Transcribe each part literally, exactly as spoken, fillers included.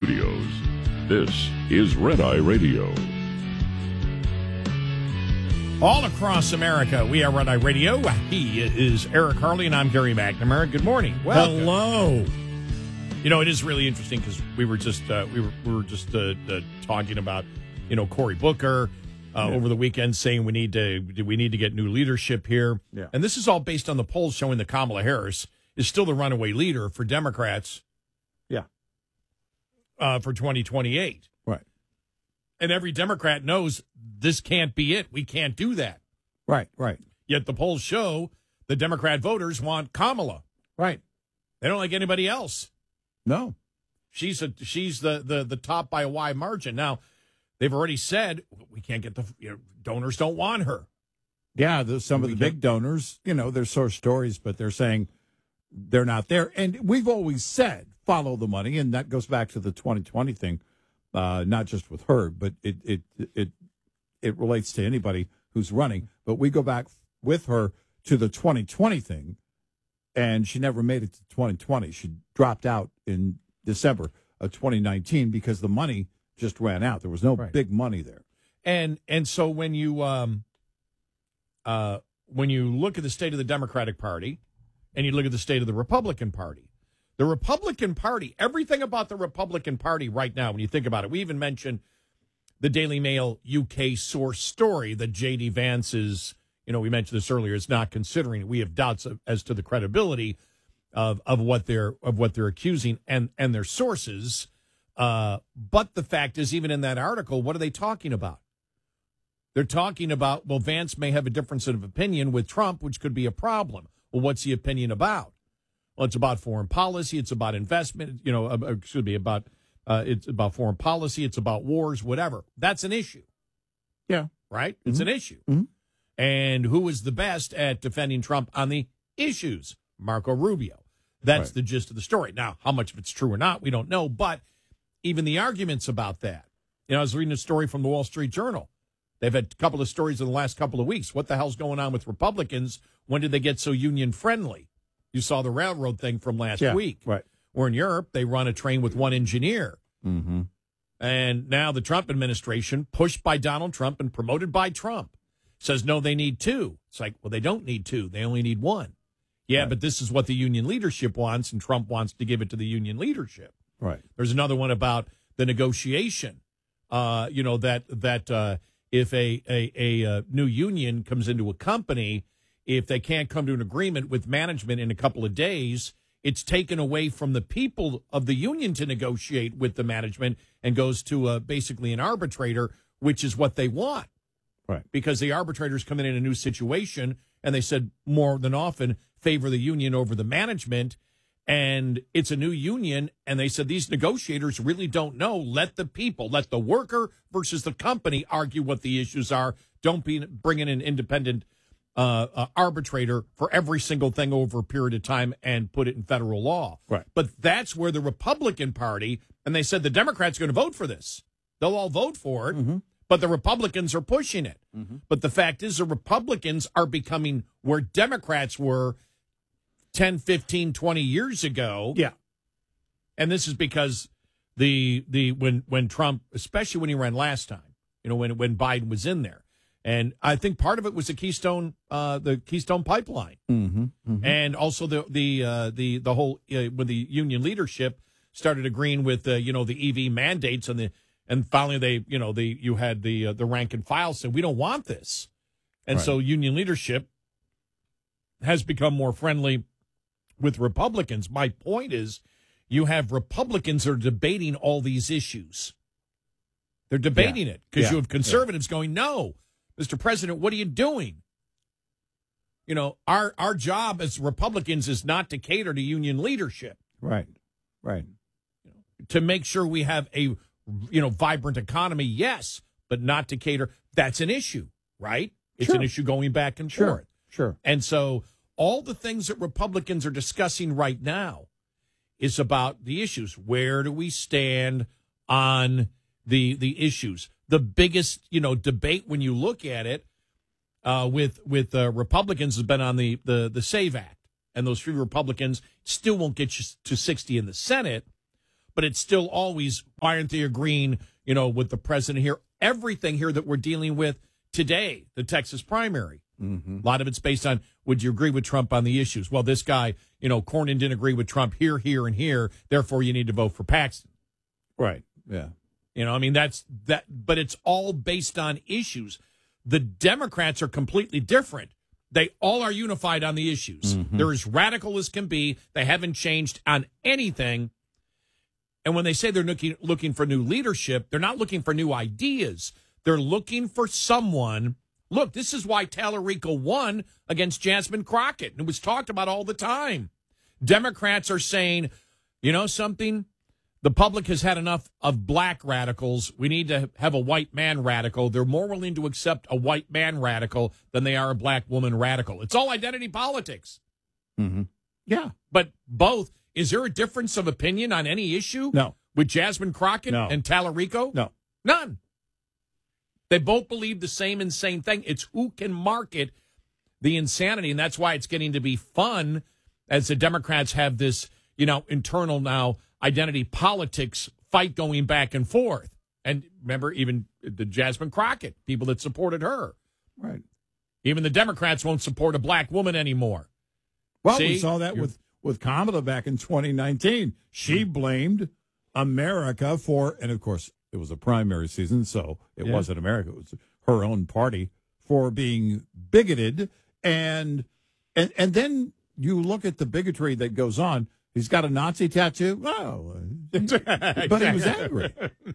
studios. This is Red Eye Radio. All across America, we are Red Eye Radio. He is Eric Harley, and I'm Gary McNamara. Good morning. Welcome. Hello. You know, it is really interesting because we were just uh, we were we were just uh, uh, talking about, you know, Cory Booker uh, yeah. over the weekend, saying we need to we need to get new leadership here. Yeah. And this is all based on the polls showing that Kamala Harris is still the runaway leader for Democrats. Yeah. Uh, for twenty twenty-eight. Right. And every Democrat knows this can't be it. We can't do that. Right, right. Yet the polls show the Democrat voters want Kamala. Right. They don't like anybody else. No. She's a she's the the, the top by a wide margin. Now, they've already said we can't get the you know, donors don't want her. Yeah, the, some we of the big donors, you know, there's source stories, but they're saying they're not there. And we've always said follow the money, and that goes back to the twenty twenty thing, uh, not just with her, but it it it it relates to anybody who's running. But we go back with her to the twenty twenty thing, and she never made it to twenty twenty. She dropped out in December of twenty nineteen because the money just ran out. There was no right. big money there. And and so when you um uh when you look at the state of the Democratic Party and you look at the state of the Republican Party, the Republican Party, everything about the Republican Party right now, when you think about it, we even mentioned the Daily Mail U K source story that J D Vance is, you know, we mentioned this earlier, is not considering it. We have doubts of, as to the credibility of of what they're of what they're accusing and and their sources. Uh, but the fact is, even in that article, what are they talking about? They're talking about, well, Vance may have a difference of opinion with Trump, which could be a problem. Well, what's the opinion about? Well, it's about foreign policy. It's about investment. You know, uh, excuse me, about uh, it's about foreign policy. It's about wars, whatever. That's an issue. Yeah. Right? Mm-hmm. It's an issue. Mm-hmm. And who is the best at defending Trump on the issues? Marco Rubio. That's right. the gist of the story. Now, how much of it's true or not, we don't know. But even the arguments about that. You know, I was reading a story from the Wall Street Journal. They've had a couple of stories in the last couple of weeks. What the hell's going on with Republicans? When did they get so union-friendly? You saw the railroad thing from last yeah, week. Right. Or in Europe, they run a train with one engineer. Mm-hmm. And now the Trump administration, pushed by Donald Trump and promoted by Trump, says, no, they need two. It's like, well, they don't need two. They only need one. Yeah, right. But this is what the union leadership wants, and Trump wants to give it to the union leadership. Right. There's another one about the negotiation, uh, you know, that that uh, if a, a, a, a new union comes into a company, if they can't come to an agreement with management in a couple of days, it's taken away from the people of the union to negotiate with the management and goes to uh, basically an arbitrator, which is what they want. Right. Because the arbitrators come in in a new situation, and they said more than often favor the union over the management. And it's a new union, and they said these negotiators really don't know. Let the people, let the worker versus the company argue what the issues are. Don't be bring in an independent uh, uh, arbitrator for every single thing over a period of time and put it in federal law. Right. But that's where the Republican Party, and they said the Democrats are going to vote for this. They'll all vote for it, mm-hmm. but the Republicans are pushing it. Mm-hmm. But the fact is the Republicans are becoming where Democrats were ten, fifteen, twenty years ago. Yeah. And this is because the the when when Trump, especially when he ran last time, you know, when when Biden was in there. And I think part of it was the Keystone uh, the Keystone Pipeline. Mm-hmm. Mm-hmm. And also the the uh, the the whole uh, when the union leadership started agreeing with uh, you know, the E V mandates, and the and finally they, you know, the you had the uh, the rank and file said we don't want this. And right. so union leadership has become more friendly with Republicans. My point is, you have Republicans that are debating all these issues. They're debating yeah. it because yeah. you have conservatives yeah. going, no, Mister President, what are you doing? You know, our our job as Republicans is not to cater to union leadership. Right, right. To make sure we have a, you know, vibrant economy, yes, but not to cater. That's an issue, right? It's sure. an issue going back and sure. forth. Sure. And so all the things that Republicans are discussing right now is about the issues. Where do we stand on the the issues? The biggest, you know, debate when you look at it uh, with with uh, Republicans has been on the, the the SAVE Act, and those three Republicans still won't get you to sixty in the Senate. but it's still always, why aren't they agreeing, you know, with the president here? Everything here that we're dealing with today, the Texas primary. Mm-hmm. A lot of it's based on, would you agree with Trump on the issues? Well, this guy, you know, Cornyn didn't agree with Trump here, here, and here. Therefore, you need to vote for Paxton. Right. Yeah. You know, I mean, that's that, but it's all based on issues. The Democrats are completely different. They all are unified on the issues. Mm-hmm. They're as radical as can be. They haven't changed on anything. And when they say they're looking, looking for new leadership, they're not looking for new ideas. They're looking for someone. Look, this is why Tallarico won against Jasmine Crockett. It was talked about all the time. Democrats are saying, you know something? The public has had enough of black radicals. We need to have a white man radical. They're more willing to accept a white man radical than they are a black woman radical. It's all identity politics. Mm-hmm. Yeah. But both, is there a difference of opinion on any issue? No. With Jasmine Crockett no. and Tallarico? No. None. They both believe the same insane thing. It's who can market the insanity, and that's why it's getting to be fun as the Democrats have this, you know, internal now identity politics fight going back and forth. And remember, even the Jasmine Crockett, people that supported her. Right. Even the Democrats won't support a black woman anymore. Well, See? we saw that You're... with, with Kamala back in twenty nineteen. She blamed America for, and of course, it was a primary season, so it yeah. wasn't America. It was her own party for being bigoted. And, and, and then you look at the bigotry that goes on. He's got a Nazi tattoo. Oh, but he was angry.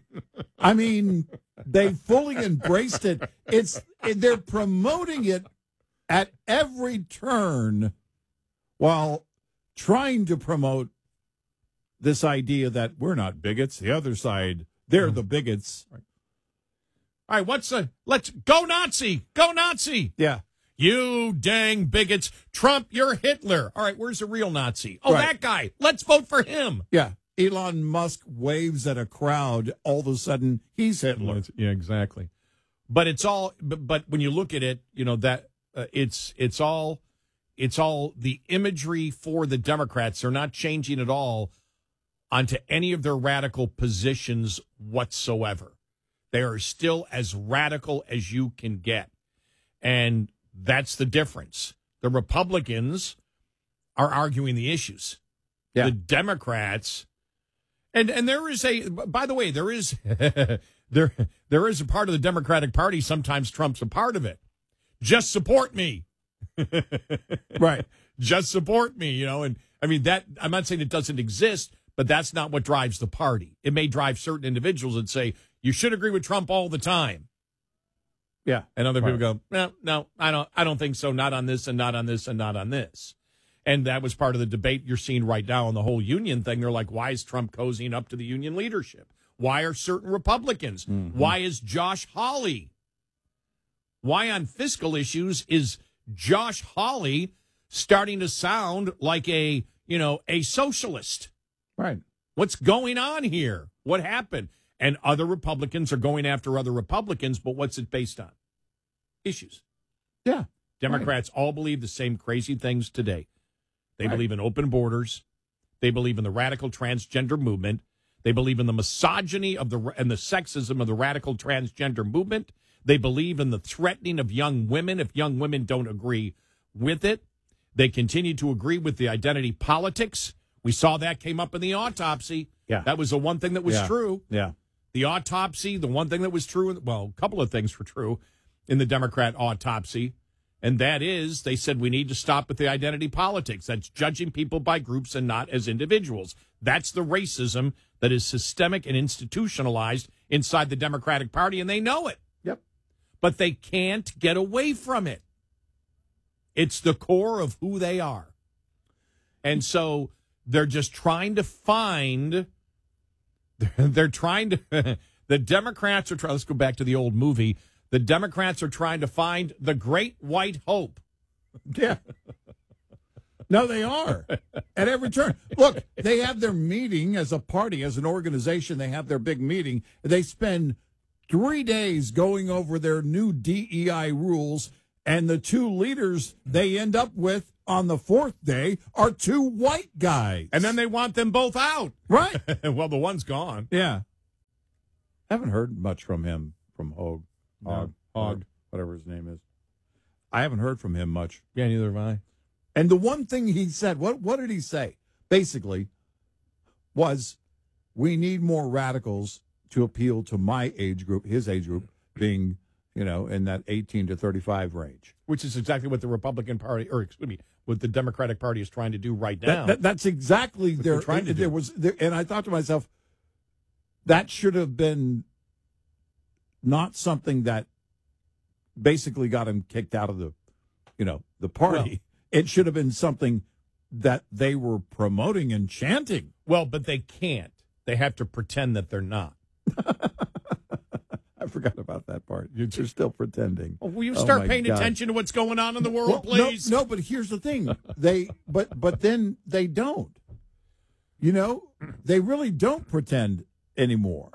I mean, they fully embraced it. It's they're promoting it at every turn while trying to promote this idea that we're not bigots. The other side, they're the bigots. All right, what's the let's go Nazi, go Nazi. Yeah. You dang bigots. Trump, you're Hitler. All right, where's the real Nazi? Oh, right. That guy. Let's vote for him. Yeah. Elon Musk waves at a crowd. All of a sudden, he's Hitler. Yeah, exactly. But it's all, but, but when you look at it, you know, that uh, it's, it's all, it's all the imagery for the Democrats. They're not changing at all onto any of their radical positions whatsoever. They are still as radical as you can get. And that's the difference. The Republicans are arguing the issues. Yeah. The Democrats, and and there is a, by the way, there is there there is a part of the Democratic Party. Sometimes Trump's a part of it. Just support me, right? Just support me, you know. And I mean that. I'm not saying it doesn't exist, but that's not what drives the party. It may drive certain individuals that say you should agree with Trump all the time. Yeah. And other right. people go, no, no, I don't I don't think so. Not on this and not on this and not on this. And that was part of the debate you're seeing right now on the whole union thing. They're like, why is Trump cozying up to the union leadership? Why are certain Republicans? Mm-hmm. Why is Josh Hawley? Why on fiscal issues is Josh Hawley starting to sound like a, you know, a socialist? Right. What's going on here? What happened? And other Republicans are going after other Republicans, but what's it based on? Issues. Yeah. Democrats right. all believe the same crazy things today. They right. believe in open borders. They believe in the radical transgender movement. They believe in the misogyny of the and the sexism of the radical transgender movement. They believe in the threatening of young women if young women don't agree with it. They continue to agree with the identity politics. We saw that came up in the autopsy. Yeah. That was the one thing that was yeah. true. Yeah. The autopsy, the one thing that was true, well, a couple of things were true in the Democrat autopsy, and that is they said we need to stop with the identity politics. That's judging people by groups and not as individuals. That's the racism that is systemic and institutionalized inside the Democratic Party, and they know it. Yep. But they can't get away from it. It's the core of who they are. And so they're just trying to find... They're trying to, the Democrats are trying, let's go back to the old movie. The Democrats are trying to find the great white hope. Yeah. No, they are. At every turn. Look, they have their meeting as a party, as an organization. They have their big meeting. They spend three days going over their new D E I rules, and the two leaders they end up with on the fourth day are two white guys. And then they want them both out. Right. Well, the one's gone. Yeah. Haven't heard much from him, from Hogue. Hogg, No. Hogg. whatever his name is. I haven't heard from him much. Yeah, neither have I. And the one thing he said, what what did he say? Basically, was we need more radicals to appeal to my age group, his age group, being, you know, in that eighteen to thirty-five range. Which is exactly what the Republican Party, or excuse me, what the Democratic Party is trying to do right now. That, that, that's exactly their, trying to there do. was, there, and I thought to myself, that should have been not something that basically got him kicked out of the, you know, the party. Well, it should have been something that they were promoting and chanting. Well, but they can't. They have to pretend that they're not. I forgot about that part. You're, you're still pretending. Oh, will you Oh, start my paying God. attention to what's going on in the world, Well, please? No, no, but here's the thing. They, but, but then they don't. You know, they really don't pretend anymore.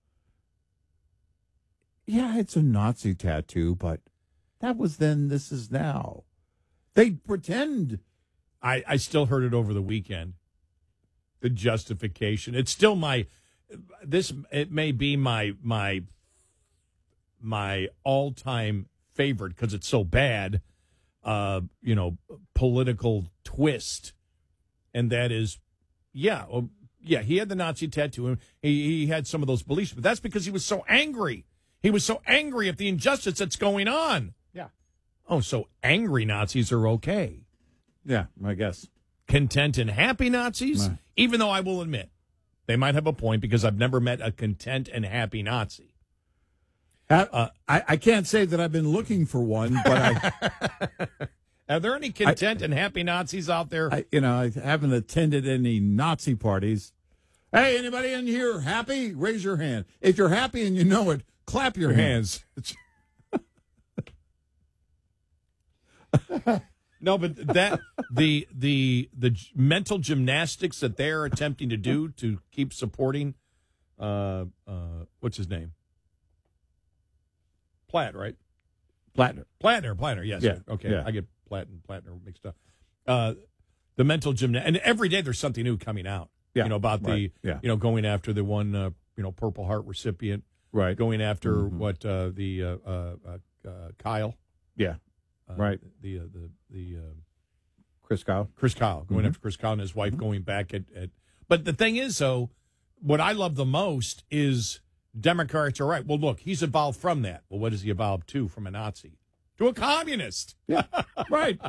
Yeah, it's a Nazi tattoo, but that was then, this is now. They pretend. I, I still heard it over the weekend. The justification. It's still my, this, it may be my, my, my all-time favorite because it's so bad, uh, you know, political twist. And that is, yeah, well, yeah, he had the Nazi tattoo. And he, he had some of those beliefs, but that's because he was so angry. He was so angry at the injustice that's going on. Yeah. Oh, so angry Nazis are okay. Yeah, I guess. Content and happy Nazis, Nah. even though I will admit they might have a point because I've never met a content and happy Nazi. Uh, I, I can't say that I've been looking for one, but I, Are there any content I, and happy Nazis out there? I, you know, I haven't attended any Nazi parties. Hey, anybody in here happy? Raise your hand. If you're happy and you know it, clap your hands. No, but that the the the g- mental gymnastics that they're attempting to do to keep supporting, uh, uh, what's his name? Platt, right? Plattner. Plattner, Plattner, yes. Yeah, Okay, yeah. I get Platt and Plattner mixed up. Uh, the mental gymnast, and every day there's something new coming out. Yeah, you know about right, the, yeah. you know, going after the one, uh, you know, Purple Heart recipient, Right. going after Mhm. what uh, the uh, uh, uh, Kyle, Yeah. uh, Right. the uh, the the. Uh, Chris Kyle. Chris Kyle, going Mhm. after Chris Kyle and his wife, going back at, at. But the thing is, though, what I love the most is Democrats are right. Well, look, he's evolved from that. Well, what has he evolved to from a Nazi? To a communist. Yeah. Right.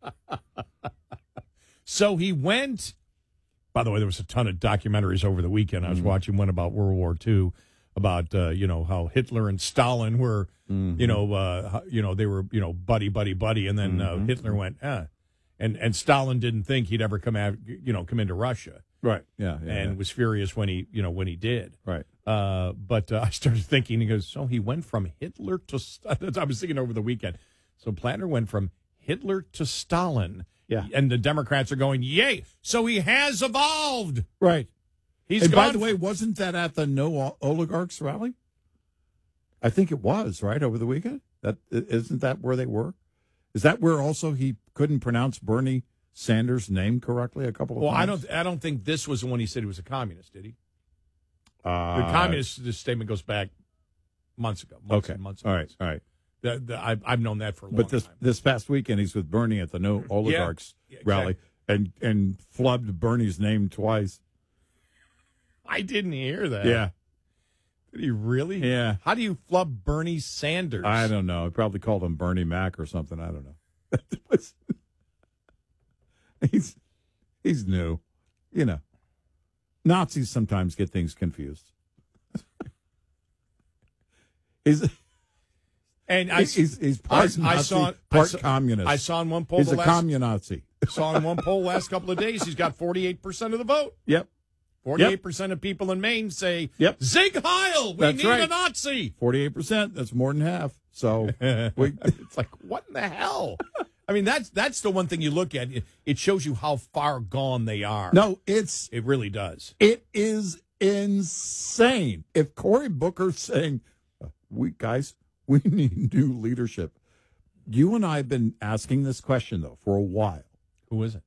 So he went. By the way, there was a ton of documentaries over the weekend. I was Mhm. watching one about World War Two, about uh, you know how Hitler and Stalin were, Mhm. you know, uh, how- you know they were you know buddy, buddy, buddy, and then uh, Mhm. Hitler went, ah. And and Stalin didn't think he'd ever come out, you know, come into Russia, Right. Yeah. yeah and yeah. was furious when he, you know, when he did. Right. Uh, but uh, I started thinking, he goes, so he went from Hitler to. St- I was thinking over the weekend. So Plattner went from Hitler to Stalin. Yeah. And the Democrats are going, yay! So he has evolved. Right. He's and gone. by the way, wasn't that at the No Oligarchs rally? I think it was, right, over the weekend? That isn't that where they were? Is that where also he couldn't pronounce Bernie Sanders' name correctly a couple of well, I times? don't. I don't think this was the one he said he was a communist. Did he? Uh, The communist this statement goes back months ago. Months Okay. and months. All and right. months. All right. The, the, I've, I've known that for a long But this time. this past weekend, he's with Bernie at the No Oligarchs Yeah, rally, exactly. and and flubbed Bernie's name twice. I didn't hear that. Yeah, Did he really? yeah. How do you flub Bernie Sanders? I don't know. I probably called him Bernie Mac or something. I don't know. It was- he's he's new, you know. Nazis sometimes get things confused. he's And I, he's, he's, he's part I- I Nazi, saw- I part saw- communist. I saw in one poll he's the a last communazi. saw in one poll last couple of days he's got forty-eight percent of the vote. Yep, forty-eight percent of people in Maine say, Yep. Zig Heil, we That's need a right. Nazi. forty-eight percent. That's more than half. So we, It's like, what in the hell? I mean, that's that's the one thing you look at. It, it shows you how far gone they are. no, it's It really does. It is insane. If Cory Booker's saying, "We guys, we need new leadership," you and I have been asking this question though for a while. Who is it?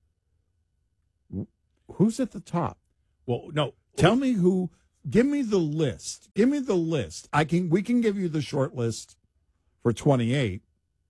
Who's at the top? Well, no. Tell me who. Give me the list. Give me the list. I can. We can give you the short list for twenty-eight,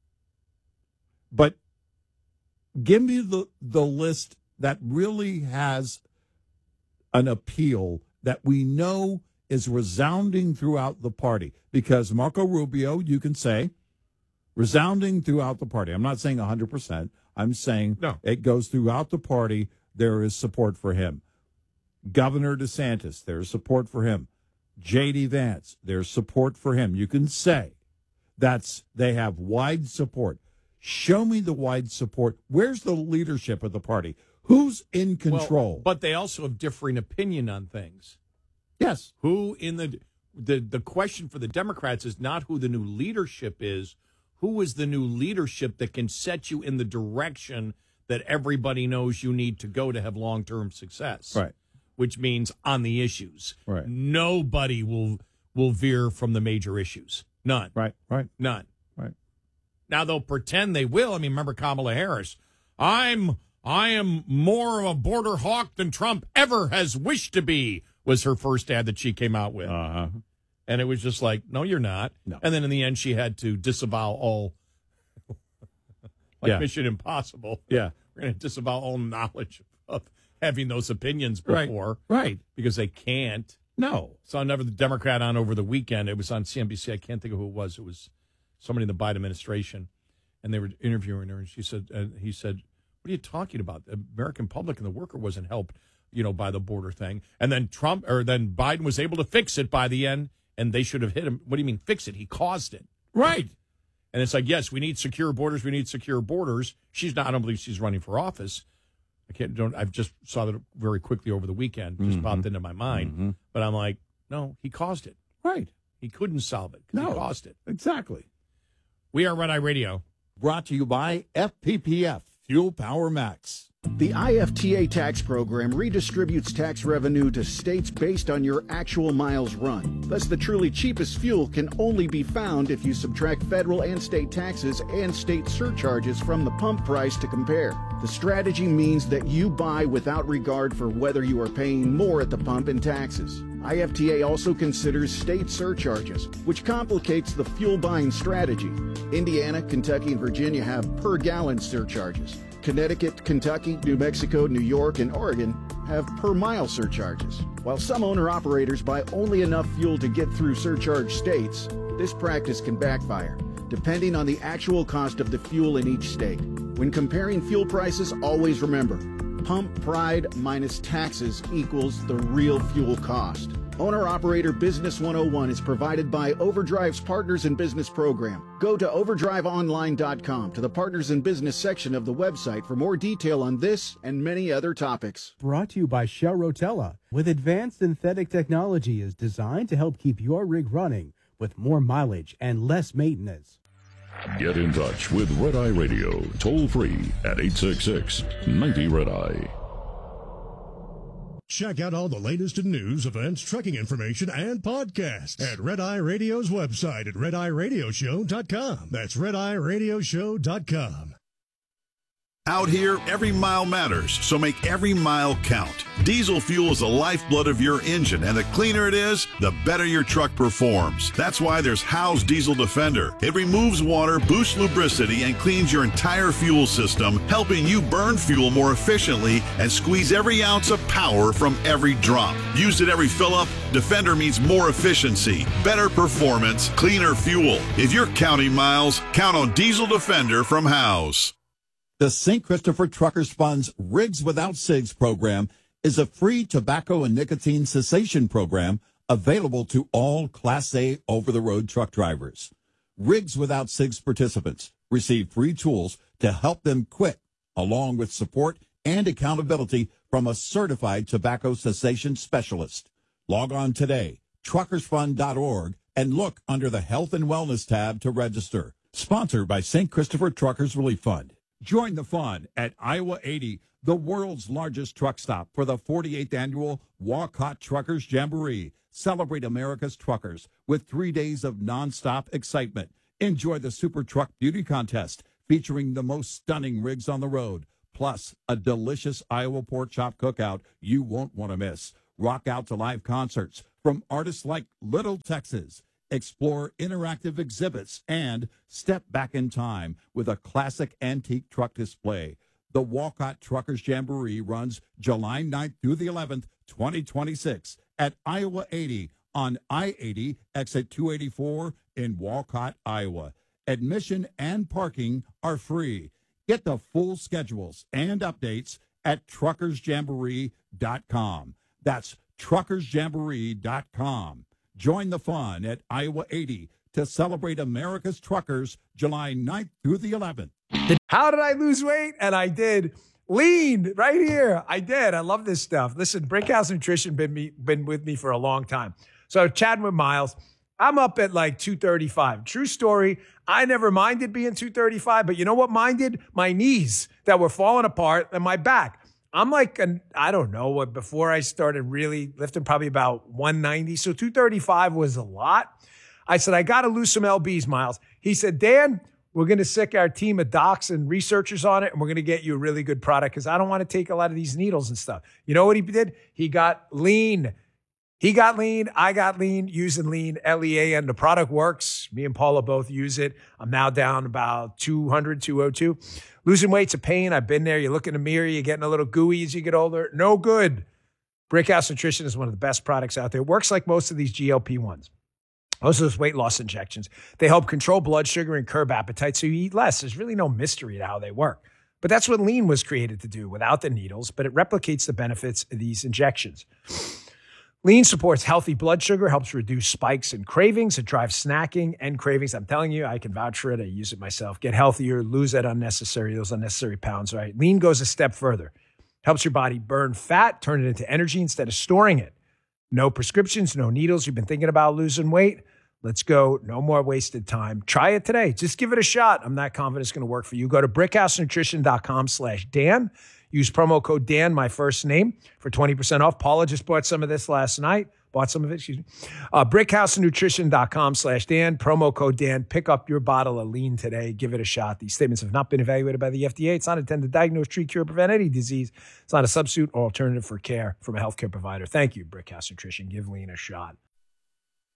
but give me the the list that really has an appeal that we know is resounding throughout the party. Because Marco Rubio, you can say, resounding throughout the party. I'm not saying one hundred percent. I'm saying no. It goes throughout the party. There is support for him. Governor DeSantis, there's support for him. J D. Vance, there's support for him. You can say that's they have wide support. Show me the wide support. Where's the leadership of the party? Who's in control? Well, but they also have differing opinion on things. Yes. Who in the the the question for the Democrats is not who the new leadership is. Who is the new leadership that can set you in the direction that everybody knows you need to go to have long-term success? Right. Which means on the issues. Right. Nobody will will veer from the major issues. None. Right. Right. None. Right. Now they'll pretend they will. I mean, remember Kamala Harris? I'm I am more of a border hawk than Trump ever has wished to be, was her first ad that she came out with. Uh-huh. And it was just like, no, you're not. No. And then in the end, she had to disavow all, like Yeah. Mission Impossible. Yeah. We're going to disavow all knowledge of having those opinions before. Right. Right. Because they can't. No. Saw another Democrat on over the weekend. It was on C N B C. I can't think of who it was. It was somebody in the Biden administration. And they were interviewing her. And she said, and he said, what are you talking about? The American public and the worker wasn't helped, you know, by the border thing. And then Trump, or then Biden was able to fix it by the end. And they should have hit him. What do you mean fix it? He caused it. Right. And it's like, yes, we need secure borders. We need secure borders. She's not, I don't believe she's running for office. I can't, don't, I've just saw that very quickly over the weekend, just Mm-hmm. popped into my mind. Mm-hmm. But I'm like, no, he caused it. Right. He couldn't solve it because No. he caused it. Exactly. We are Red Eye Radio. Brought to you by F P P F, Fuel Power Max. The I F T A tax program redistributes tax revenue to states based on your actual miles run. Thus, the truly cheapest fuel can only be found if you subtract federal and state taxes and state surcharges from the pump price to compare. The strategy means that you buy without regard for whether you are paying more at the pump in taxes. I F T A also considers state surcharges, which complicates the fuel buying strategy. Indiana, Kentucky, and Virginia have per gallon surcharges. Connecticut, Kentucky, New Mexico, New York, and Oregon have per mile surcharges. While some owner-operators buy only enough fuel to get through surcharge states, this practice can backfire, depending on the actual cost of the fuel in each state. When comparing fuel prices, always remember, pump pride minus taxes equals the real fuel cost. Owner-Operator Business one oh one is provided by Overdrive's Partners in Business program. Go to overdrive online dot com to the Partners in Business section of the website for more detail on this and many other topics. Brought to you by Shell Rotella. With advanced synthetic technology is designed to help keep your rig running with more mileage and less maintenance. Get in touch with Red Eye Radio, toll free at eight six six, nine zero Red Eye. Check out all the latest in news, events, trucking information, and podcasts at Red Eye Radio's website at red eye radio show dot com. That's red eye radio show dot com. Out here, every mile matters, so make every mile count. Diesel fuel is the lifeblood of your engine, and the cleaner it is, the better your truck performs. That's why there's Howe's Diesel Defender. It removes water, boosts lubricity, and cleans your entire fuel system, helping you burn fuel more efficiently and squeeze every ounce of power from every drop. Used at every fill-up, Defender means more efficiency, better performance, cleaner fuel. If you're counting miles, count on Diesel Defender from Howe's. The Saint Christopher Truckers Fund's Rigs Without Cigs program is a free tobacco and nicotine cessation program available to all Class A over-the-road truck drivers. Rigs Without Cigs participants receive free tools to help them quit, along with support and accountability from a certified tobacco cessation specialist. Log on today, truckers fund dot org, and look under the Health and Wellness tab to register. Sponsored by Saint Christopher Truckers Relief Fund. Join the fun at Iowa eighty, the world's largest truck stop, for the forty-eighth annual Walk Hot Truckers Jamboree. Celebrate America's truckers with three days of nonstop excitement. Enjoy the Super Truck Beauty Contest featuring the most stunning rigs on the road, plus a delicious Iowa pork chop cookout you won't want to miss. Rock out to live concerts from artists like Little Texas. Explore interactive exhibits and step back in time with a classic antique truck display. The Walcott Truckers Jamboree runs July ninth through the eleventh, twenty twenty-six at Iowa eighty on I eighty, exit two eighty-four in Walcott, Iowa. Admission and parking are free. Get the full schedules and updates at truckers jamboree dot com. That's truckers jamboree dot com. Join the fun at Iowa eighty to celebrate America's truckers July ninth through the eleventh. How did I lose weight? And I did. Lean right here. I did. I love this stuff. Listen, Brickhouse Nutrition been me been with me for a long time. So chatting with Miles, I'm up at like two thirty-five. True story. I never minded being two thirty-five, but you know what minded? My knees that were falling apart and my back. I'm like, an, I don't know, what before I started really lifting, probably about one ninety. So two thirty-five was a lot. I said, I got to lose some L Bs, Miles. He said, Dan, we're going to sick our team of docs and researchers on it, and we're going to get you a really good product because I don't want to take a lot of these needles and stuff. You know what he did? He got lean. He got lean. I got lean using lean, L E A N. The product works. Me and Paula both use it. I'm now down about two hundred, two oh two. Losing weight's a pain. I've been there. You look in the mirror, you're getting a little gooey as you get older. No good. Brickhouse Nutrition is one of the best products out there. It works like most of these G L P ones. Most of those weight loss injections. They help control blood sugar and curb appetite so you eat less. There's really no mystery to how they work. But that's what lean was created to do without the needles, but it replicates the benefits of these injections. Lean supports healthy blood sugar, helps reduce spikes and cravings. It drives snacking and cravings. I'm telling you, I can vouch for it. I use it myself. Get healthier, lose that unnecessary, those unnecessary pounds, right? Lean goes a step further. Helps your body burn fat, turn it into energy instead of storing it. No prescriptions, no needles. You've been thinking about losing weight? Let's go. No more wasted time. Try it today. Just give it a shot. I'm not confident it's going to work for you. Go to brickhousenutrition.com slash Dan. Use promo code Dan, my first name, for twenty percent off. Paula just bought some of this last night. Bought some of it, excuse me. Uh, brickhousenutrition.com slash Dan. Promo code Dan. Pick up your bottle of lean today. Give it a shot. These statements have not been evaluated by the F D A. It's not intended to diagnose, treat, cure, prevent any disease. It's not a substitute or alternative for care from a healthcare provider. Thank you, Brickhouse Nutrition. Give lean a shot.